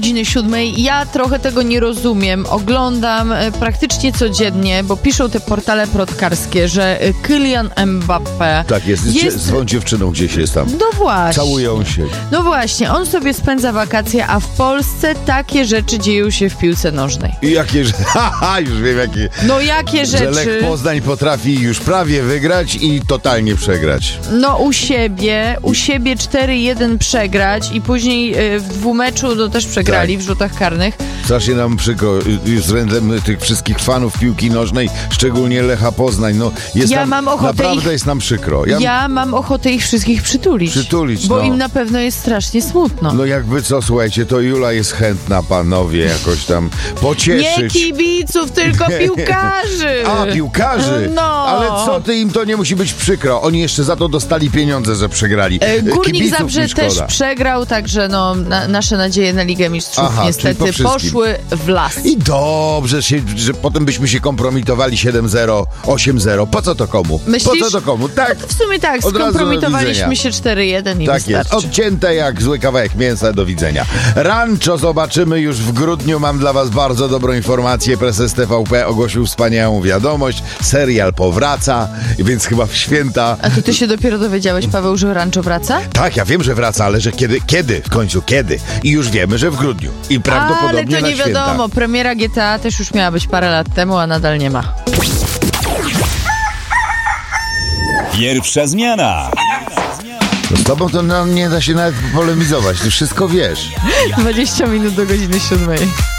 godziny 7. Ja trochę tego nie rozumiem. Oglądam praktycznie codziennie, bo piszą te portale plotkarskie, że Kylian Mbappé... Tak, jest z tą dziewczyną gdzieś jest tam. No właśnie. Całują się. No właśnie, on sobie spędza wakacje, a w Polsce takie rzeczy dzieją się w piłce nożnej. I jakie... już wiem jakie... No jakie rzeczy... Że Lech Poznań potrafi już prawie wygrać i totalnie przegrać. No u siebie 4-1 przegrać i później w dwumeczu też przegrali w rzutach karnych. Strasznie nam przykro względem tych wszystkich fanów piłki nożnej, szczególnie Lecha Poznań. No, jest naprawdę jest nam przykro. Ja mam ochotę ich wszystkich przytulić. Bo im na pewno jest strasznie smutno. No jakby co, słuchajcie, to Jula jest chętna, panowie, jakoś tam pocieszyć. Nie kibiców, tylko piłkarzy. A, piłkarzy? No. Ale co ty, im to nie musi być przykro. Oni jeszcze za to dostali pieniądze, że przegrali. Górnik Zabrze też przegrał, także nasze nadzieje na Ligę Mistrzów niestety poszły w las. I dobrze, że potem byśmy się kompromitowali 7-0, 8-0. Po co to komu? Myślisz? Po co to komu? Tak. W sumie tak, skompromitowaliśmy się 4-1 i tak wystarczy. Jest, odcięte jak zły kawałek mięsa, do widzenia. Rancho zobaczymy już w grudniu. Mam dla was bardzo dobrą informację. Prezes TVP ogłosił wspaniałą wiadomość. Serial powraca, więc chyba w święta... A to ty się dopiero dowiedziałeś, Paweł, że Rancho wraca? Tak, ja wiem, że wraca, ale że kiedy? W końcu kiedy? I już wiemy, że w grudniu. I prawdopodobnie ale to nie na wiadomo, święta. premiera GTA też już miała być parę lat temu, a nadal nie ma. Pierwsza zmiana. No z tobą to nie da się nawet polemizować, ty wszystko wiesz. 20 minut do godziny 7.